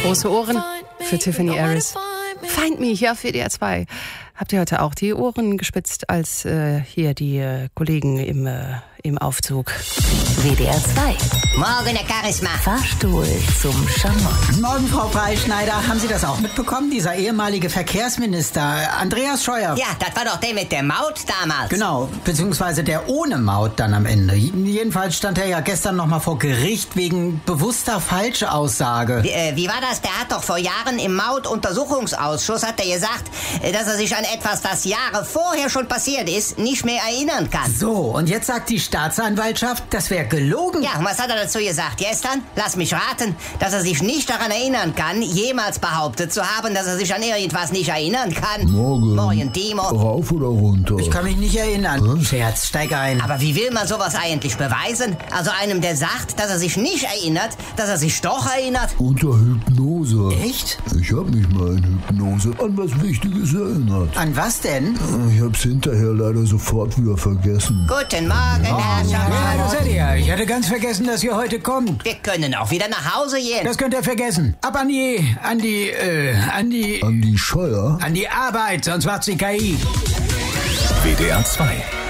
Große Ohren für Tiffany Harris. Find Me hier auf WDR 2. Habt ihr heute auch die Ohren gespitzt, als hier die Kollegen im Aufzug? WDR 2. Morgen, Herr Charisma. Fahrstuhl zum Schamott. Morgen, Frau Freischneider. Haben Sie das auch mitbekommen? Dieser ehemalige Verkehrsminister, Andreas Scheuer. Ja, das war doch der mit der Maut damals. Genau, beziehungsweise der ohne Maut dann am Ende. Jedenfalls stand er ja gestern noch mal vor Gericht wegen bewusster Falschaussage. Wie war das? Der hat doch vor Jahren im Mautuntersuchungsausschuss hat er gesagt, dass er sich an etwas, das Jahre vorher schon passiert ist, nicht mehr erinnern kann. So, und jetzt sagt die Staatsanwaltschaft, das wäre gelogen. Ja, und was hat er dazu gesagt gestern? Lass mich raten, dass er sich nicht daran erinnern kann, jemals behauptet zu haben, dass er sich an irgendwas nicht erinnern kann. Morgen, Timo. Rauf oder runter? Ich kann mich nicht erinnern. Scherz, steig ein. Aber wie will man sowas eigentlich beweisen? Also einem, der sagt, dass er sich nicht erinnert, dass er sich doch erinnert? Unter Hypnose. Echt? Ich habe mich mal in Hypnose an was Wichtiges erinnert. An was denn? Ich hab's hinterher leider sofort wieder vergessen. Guten Morgen, Herr Ja, Schauer. das seid ihr. Ich hatte ganz vergessen, dass ihr heute kommt. Wir können auch wieder nach Hause gehen. Das könnt ihr vergessen. Ab an die Andi Scheuer? Arbeit, sonst macht's die KI. WDR 2